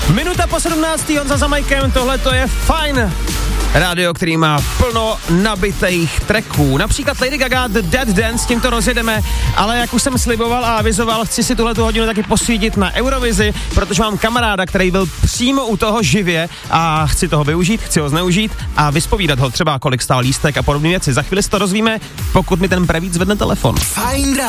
Minuta po 17. Honza za Majkem, tohle to je fajn. Rádio, který má plno nabitých tracků. Například Lady Gaga The Dead Dance, tímto rozjedeme, ale jak už jsem sliboval a avizoval, chci si tuhletu hodinu taky posvítit na Eurovizi, protože mám kamaráda, který byl přímo u toho živě a chci toho využít, chci ho zneužít a vyspovídat ho třeba, kolik stál lístek a podobné věci. Za chvíli si to rozvíme, pokud mi ten pravíc zvedne telefon. Fajn